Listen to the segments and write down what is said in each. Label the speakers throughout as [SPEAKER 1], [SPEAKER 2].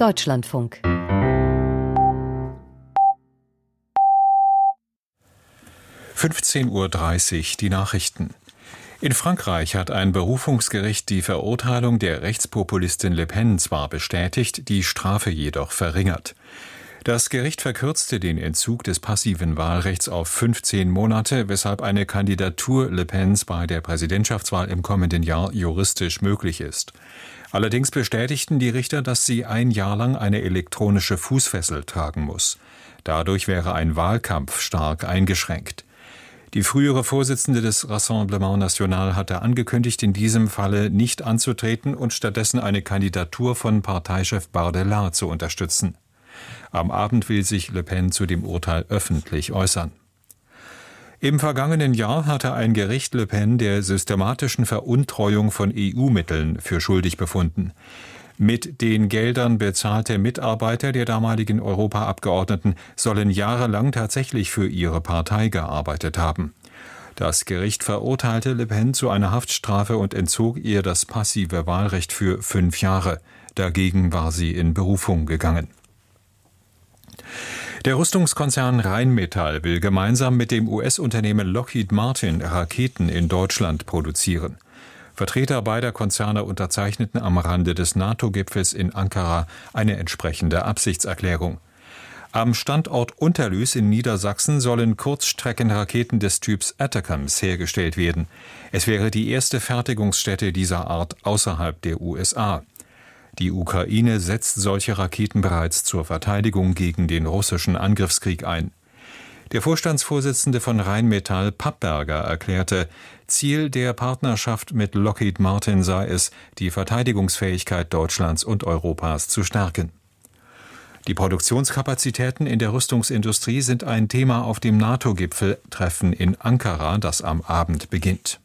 [SPEAKER 1] Deutschlandfunk.
[SPEAKER 2] (15:30 Uhr) die Nachrichten. In Frankreich hat ein Berufungsgericht die Verurteilung der Rechtspopulistin Le Pen zwar bestätigt, die Strafe jedoch verringert. Das Gericht verkürzte den Entzug des passiven Wahlrechts auf 15 Monate, weshalb eine Kandidatur Le Pens bei der Präsidentschaftswahl im kommenden Jahr juristisch möglich ist. Allerdings bestätigten die Richter, dass sie ein Jahr lang eine elektronische Fußfessel tragen muss. Dadurch wäre ein Wahlkampf stark eingeschränkt. Die frühere Vorsitzende des Rassemblement National hatte angekündigt, in diesem Falle nicht anzutreten und stattdessen eine Kandidatur von Parteichef Bardella zu unterstützen. Am Abend will sich Le Pen zu dem Urteil öffentlich äußern. Im vergangenen Jahr hatte ein Gericht Le Pen der systematischen Veruntreuung von EU-Mitteln für schuldig befunden. Mit den Geldern bezahlter Mitarbeiter der damaligen Europaabgeordneten sollen jahrelang tatsächlich für ihre Partei gearbeitet haben. Das Gericht verurteilte Le Pen zu einer Haftstrafe und entzog ihr das passive Wahlrecht für 5 Jahre. Dagegen war sie in Berufung gegangen. Der Rüstungskonzern Rheinmetall will gemeinsam mit dem US-Unternehmen Lockheed Martin Raketen in Deutschland produzieren. Vertreter beider Konzerne unterzeichneten am Rande des NATO-Gipfels in Ankara eine entsprechende Absichtserklärung. Am Standort Unterlüß in Niedersachsen sollen Kurzstreckenraketen des Typs Atacams hergestellt werden. Es wäre die erste Fertigungsstätte dieser Art außerhalb der USA. Die Ukraine setzt solche Raketen bereits zur Verteidigung gegen den russischen Angriffskrieg ein. Der Vorstandsvorsitzende von Rheinmetall, Pappberger, erklärte, Ziel der Partnerschaft mit Lockheed Martin sei es, die Verteidigungsfähigkeit Deutschlands und Europas zu stärken. Die Produktionskapazitäten in der Rüstungsindustrie sind ein Thema auf dem NATO-Gipfeltreffen in Ankara, das am Abend beginnt.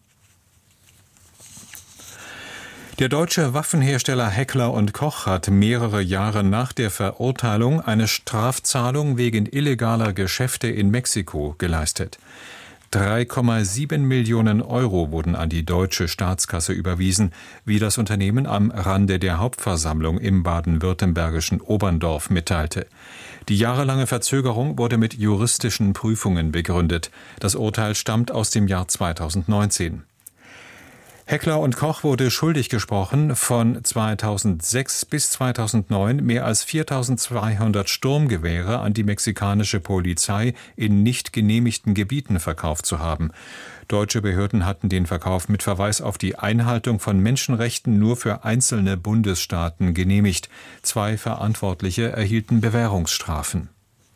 [SPEAKER 2] Der deutsche Waffenhersteller Heckler & Koch hat mehrere Jahre nach der Verurteilung eine Strafzahlung wegen illegaler Geschäfte in Mexiko geleistet. 3,7 Millionen Euro wurden an die deutsche Staatskasse überwiesen, wie das Unternehmen am Rande der Hauptversammlung im baden-württembergischen Oberndorf mitteilte. Die jahrelange Verzögerung wurde mit juristischen Prüfungen begründet. Das Urteil stammt aus dem Jahr 2019. Heckler & Koch wurde schuldig gesprochen, von 2006 bis 2009 mehr als 4.200 Sturmgewehre an die mexikanische Polizei in nicht genehmigten Gebieten verkauft zu haben. Deutsche Behörden hatten den Verkauf mit Verweis auf die Einhaltung von Menschenrechten nur für einzelne Bundesstaaten genehmigt. 2 Verantwortliche erhielten Bewährungsstrafen.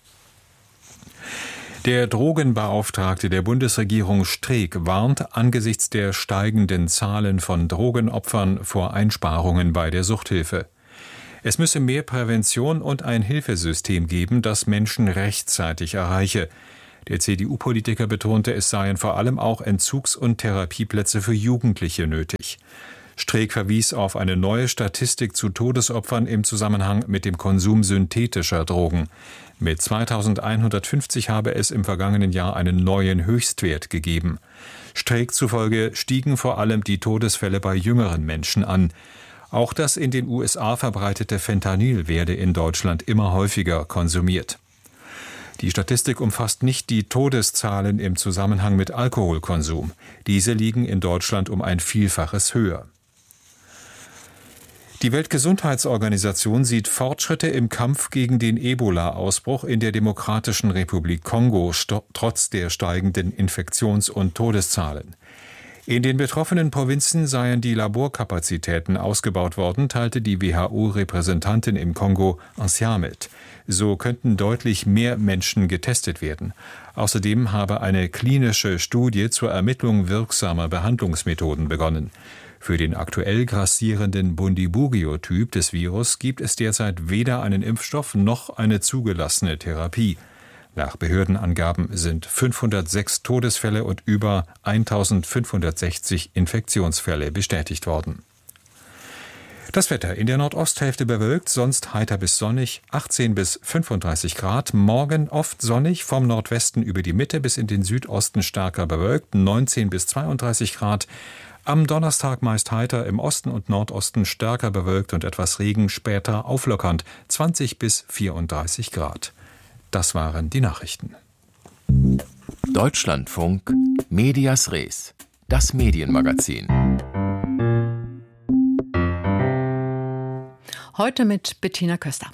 [SPEAKER 2] Der Drogenbeauftragte der Bundesregierung Streeck warnt angesichts der steigenden Zahlen von Drogenopfern vor Einsparungen bei der Suchthilfe. Es müsse mehr Prävention und ein Hilfesystem geben, das Menschen rechtzeitig erreiche. Der CDU-Politiker betonte, es seien vor allem auch Entzugs- und Therapieplätze für Jugendliche nötig. Streeck verwies auf eine neue Statistik zu Todesopfern im Zusammenhang mit dem Konsum synthetischer Drogen. Mit 2150 habe es im vergangenen Jahr einen neuen Höchstwert gegeben. Streeck zufolge stiegen vor allem die Todesfälle bei jüngeren Menschen an. Auch das in den USA verbreitete Fentanyl werde in Deutschland immer häufiger konsumiert. Die Statistik umfasst nicht die Todeszahlen im Zusammenhang mit Alkoholkonsum. Diese liegen in Deutschland um ein Vielfaches höher. Die Weltgesundheitsorganisation sieht Fortschritte im Kampf gegen den Ebola-Ausbruch in der Demokratischen Republik Kongo trotz der steigenden Infektions- und Todeszahlen. In den betroffenen Provinzen seien die Laborkapazitäten ausgebaut worden, teilte die WHO-Repräsentantin im Kongo Ancien mit. So könnten deutlich mehr Menschen getestet werden. Außerdem habe eine klinische Studie zur Ermittlung wirksamer Behandlungsmethoden begonnen. Für den aktuell grassierenden Bundibugyo-Typ des Virus gibt es derzeit weder einen Impfstoff noch eine zugelassene Therapie. Nach Behördenangaben sind 506 Todesfälle und über 1560 Infektionsfälle bestätigt worden. Das Wetter: in der Nordosthälfte bewölkt, sonst heiter bis sonnig, 18 bis 35 Grad. Morgen oft sonnig, vom Nordwesten über die Mitte bis in den Südosten stärker bewölkt, 19 bis 32 Grad. Am Donnerstag meist heiter, im Osten und Nordosten stärker bewölkt und etwas Regen, später auflockernd, 20 bis 34 Grad. Das waren die Nachrichten.
[SPEAKER 1] Deutschlandfunk Medias Res, das Medienmagazin.
[SPEAKER 3] Heute mit Bettina Köster.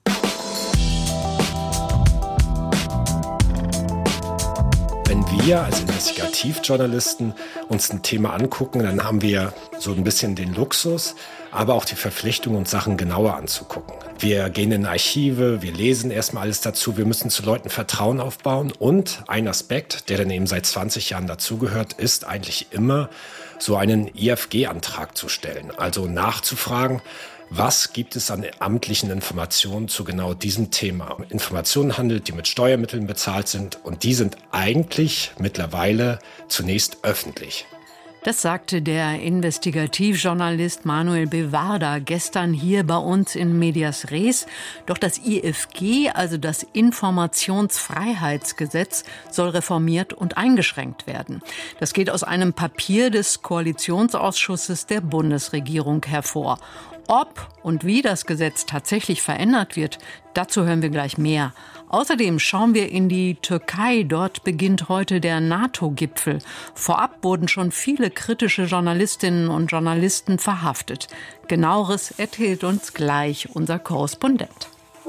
[SPEAKER 4] Wenn wir als Investigativjournalisten uns ein Thema angucken, dann haben wir so ein bisschen den Luxus, aber auch die Verpflichtung, uns Sachen genauer anzugucken. Wir gehen in Archive, wir lesen erstmal alles dazu, wir müssen zu Leuten Vertrauen aufbauen. Und ein Aspekt, der dann eben seit 20 Jahren dazugehört, ist eigentlich immer so einen IFG-Antrag zu stellen. Also nachzufragen, was gibt es an amtlichen Informationen zu genau diesem Thema? Informationen handelt, die mit Steuermitteln bezahlt sind, und die sind eigentlich mittlerweile zunächst öffentlich.
[SPEAKER 3] Das sagte der Investigativjournalist Manuel Bewarda gestern hier bei uns in Medias Res. Doch das IFG, also das Informationsfreiheitsgesetz, soll reformiert und eingeschränkt werden. Das geht aus einem Papier des Koalitionsausschusses der Bundesregierung hervor. Ob und wie das Gesetz tatsächlich verändert wird, dazu hören wir gleich mehr. Außerdem schauen wir in die Türkei. Dort beginnt heute der NATO-Gipfel. Vorab wurden schon viele kritische Journalistinnen und Journalisten verhaftet. Genaueres erzählt uns gleich unser Korrespondent.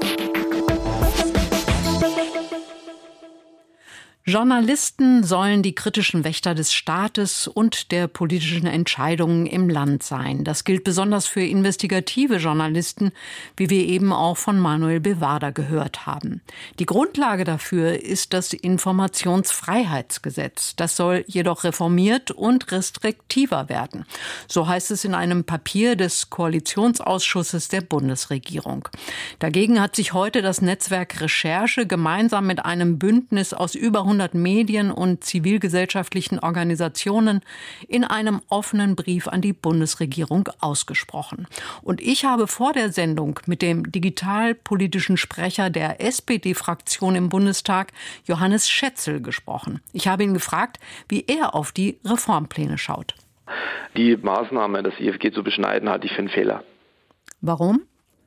[SPEAKER 3] Journalisten sollen die kritischen Wächter des Staates und der politischen Entscheidungen im Land sein. Das gilt besonders für investigative Journalisten, wie wir eben auch von Manuel Bewarda gehört haben. Die Grundlage dafür ist das Informationsfreiheitsgesetz. Das soll jedoch reformiert und restriktiver werden. So heißt es in einem Papier des Koalitionsausschusses der Bundesregierung. Dagegen hat sich heute das Netzwerk Recherche gemeinsam mit einem Bündnis aus über 100 Medien und zivilgesellschaftlichen Organisationen in einem offenen Brief an die Bundesregierung ausgesprochen. Und ich habe vor der Sendung mit dem digitalpolitischen Sprecher der SPD-Fraktion im Bundestag, Johannes Schätzel, gesprochen. Ich habe ihn gefragt, wie er auf die Reformpläne schaut.
[SPEAKER 5] Die Maßnahme, das IFG zu beschneiden, halte ich für einen Fehler.
[SPEAKER 3] Warum?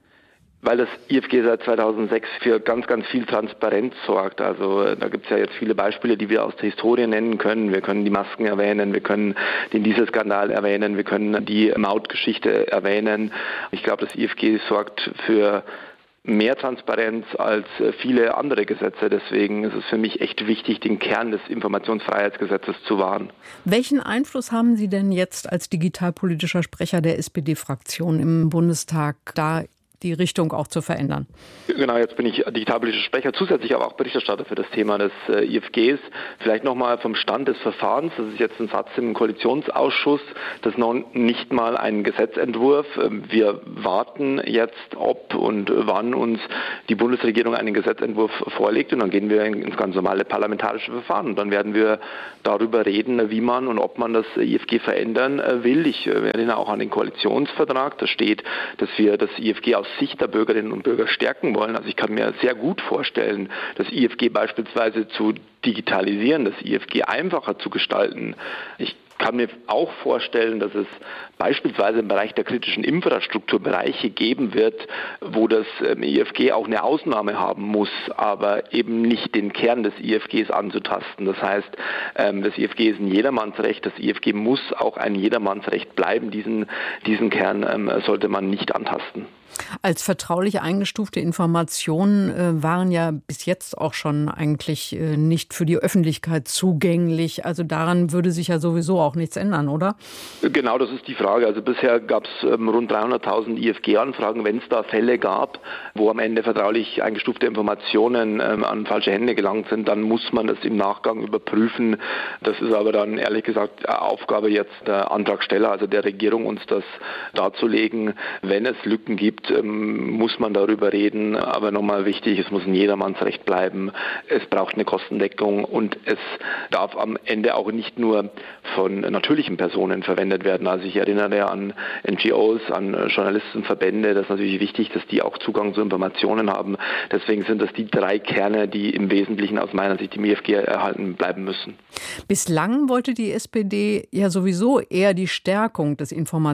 [SPEAKER 5] Weil das IFG seit 2006 für ganz, ganz viel Transparenz sorgt. Also da gibt es ja jetzt viele Beispiele, die wir aus der Historie nennen können. Wir können die Masken erwähnen, wir können den Dieselskandal erwähnen, wir können die Mautgeschichte erwähnen. Ich glaube, das IFG sorgt für mehr Transparenz als viele andere Gesetze. Deswegen ist es für mich echt wichtig, den Kern des Informationsfreiheitsgesetzes zu wahren.
[SPEAKER 3] Welchen Einfluss haben Sie denn jetzt als digitalpolitischer Sprecher der SPD-Fraktion im Bundestag, da die Richtung auch zu verändern?
[SPEAKER 5] Genau, jetzt bin ich digitalpolitischer Sprecher, zusätzlich aber auch Berichterstatter für das Thema des IFGs. Vielleicht nochmal vom Stand des Verfahrens. Das ist jetzt ein Satz im Koalitionsausschuss, das ist noch nicht mal ein Gesetzentwurf. Wir warten jetzt, ob und wann uns die Bundesregierung einen Gesetzentwurf vorlegt, und dann gehen wir ins ganz normale parlamentarische Verfahren. Und dann werden wir darüber reden, wie man und ob man das IFG verändern will. Ich erinnere auch an den Koalitionsvertrag. Da steht, dass wir das IFG aus Sicht der Bürgerinnen und Bürger stärken wollen. Also ich kann mir sehr gut vorstellen, das IFG beispielsweise zu digitalisieren, das IFG einfacher zu gestalten. Ich kann mir auch vorstellen, dass es beispielsweise im Bereich der kritischen Infrastruktur Bereiche geben wird, wo das IFG auch eine Ausnahme haben muss, aber eben nicht den Kern des IFGs anzutasten. Das heißt, das IFG ist ein Jedermannsrecht, das IFG muss auch ein Jedermannsrecht bleiben. Diesen Kern sollte man nicht antasten.
[SPEAKER 3] Als vertraulich eingestufte Informationen waren ja bis jetzt auch schon eigentlich nicht für die Öffentlichkeit zugänglich. Also daran würde sich ja sowieso auch nichts ändern, oder?
[SPEAKER 5] Genau, das ist die Frage. Also bisher gab es rund 300.000 IFG-Anfragen, wenn es da Fälle gab, wo am Ende vertraulich eingestufte Informationen an falsche Hände gelangt sind, dann muss man das im Nachgang überprüfen. Das ist aber dann ehrlich gesagt Aufgabe jetzt der Antragsteller, also der Regierung, uns das darzulegen. Wenn es Lücken gibt, muss man darüber reden. Aber nochmal wichtig, es muss ein Jedermannsrecht bleiben. Es braucht eine Kostendeckung und es darf am Ende auch nicht nur von natürlichen Personen verwendet werden. Also ich erinnere an NGOs, an Journalistenverbände. Das ist natürlich wichtig, dass die auch Zugang zu Informationen haben. Deswegen sind das die 3 Kerne, die im Wesentlichen aus meiner Sicht im IFG erhalten bleiben müssen.
[SPEAKER 3] Bislang wollte die SPD ja sowieso eher die Stärkung des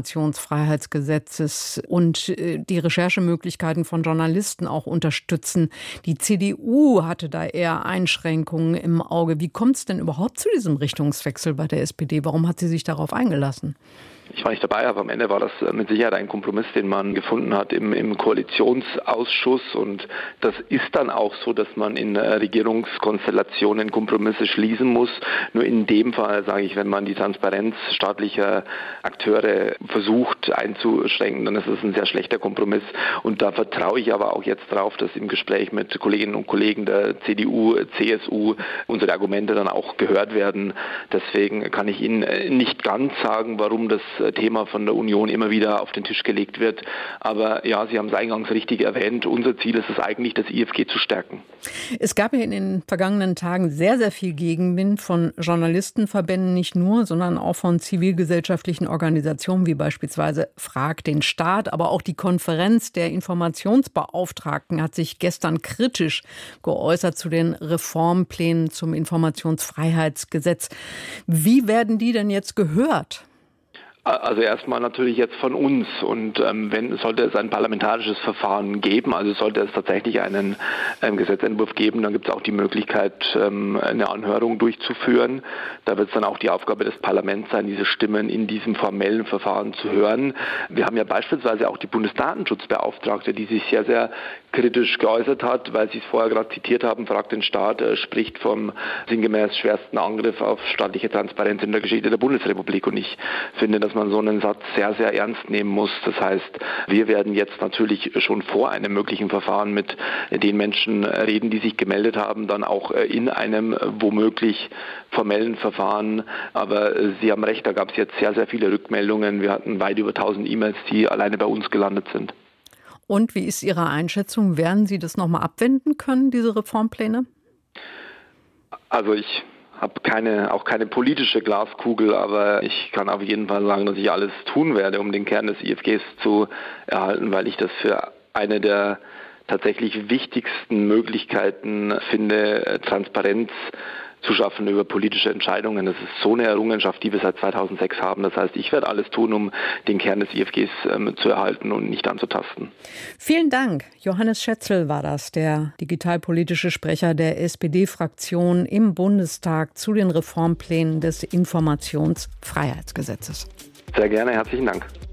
[SPEAKER 3] Informationsfreiheitsgesetzes und die Recherchemöglichkeiten von Journalisten auch unterstützen. Die CDU hatte da eher Einschränkungen im Auge. Wie kommt es denn überhaupt zu diesem Richtungswechsel bei der SPD? Warum hat sie sich darauf eingelassen?
[SPEAKER 5] Ich war nicht dabei, aber am Ende war das mit Sicherheit ein Kompromiss, den man gefunden hat im Koalitionsausschuss. Und das ist dann auch so, dass man in Regierungskonstellationen Kompromisse schließen muss. Nur in dem Fall, sage ich, wenn man die Transparenz staatlicher Akteure versucht einzuschränken, dann ist es ein sehr schlechter Kompromiss. Und da vertraue ich aber auch jetzt darauf, dass im Gespräch mit Kolleginnen und Kollegen der CDU, CSU unsere Argumente dann auch gehört werden. Deswegen kann ich Ihnen nicht ganz sagen, warum das Thema von der Union immer wieder auf den Tisch gelegt wird. Aber ja, Sie haben es eingangs richtig erwähnt. Unser Ziel ist es eigentlich, das IFG zu stärken.
[SPEAKER 3] Es gab ja in den vergangenen Tagen sehr, sehr viel Gegenwind von Journalistenverbänden, nicht nur, sondern auch von zivilgesellschaftlichen Organisationen wie beispielsweise Frag den Staat. Aber auch die Konferenz der Informationsbeauftragten hat sich gestern kritisch geäußert zu den Reformplänen zum Informationsfreiheitsgesetz. Wie werden die denn jetzt gehört?
[SPEAKER 5] Also erstmal natürlich jetzt von uns und sollte es ein parlamentarisches Verfahren geben, also sollte es tatsächlich einen Gesetzentwurf geben, dann gibt es auch die Möglichkeit, eine Anhörung durchzuführen. Da wird es dann auch die Aufgabe des Parlaments sein, diese Stimmen in diesem formellen Verfahren zu hören. Wir haben ja beispielsweise auch die Bundesdatenschutzbeauftragte, die sich sehr, sehr kritisch geäußert hat, weil Sie es vorher gerade zitiert haben, Frag den Staat, spricht vom sinngemäß schwersten Angriff auf staatliche Transparenz in der Geschichte der Bundesrepublik. Und ich finde, dass man so einen Satz sehr, sehr ernst nehmen muss. Das heißt, wir werden jetzt natürlich schon vor einem möglichen Verfahren mit den Menschen reden, die sich gemeldet haben, dann auch in einem womöglich formellen Verfahren. Aber Sie haben recht, da gab es jetzt sehr, sehr viele Rückmeldungen. Wir hatten weit über 1000 E-Mails, die alleine bei uns gelandet sind.
[SPEAKER 3] Und wie ist Ihre Einschätzung? Werden Sie das nochmal abwenden können, diese Reformpläne?
[SPEAKER 5] Also ich habe auch keine politische Glaskugel, aber ich kann auf jeden Fall sagen, dass ich alles tun werde, um den Kern des IFGs zu erhalten, weil ich das für eine der tatsächlich wichtigsten Möglichkeiten finde, Transparenz zu schaffen über politische Entscheidungen. Das ist so eine Errungenschaft, die wir seit 2006 haben. Das heißt, ich werde alles tun, um den Kern des IFGs zu erhalten und nicht anzutasten.
[SPEAKER 3] Vielen Dank. Johannes Schätzl war das, der digitalpolitische Sprecher der SPD-Fraktion im Bundestag zu den Reformplänen des Informationsfreiheitsgesetzes.
[SPEAKER 5] Sehr gerne, herzlichen Dank.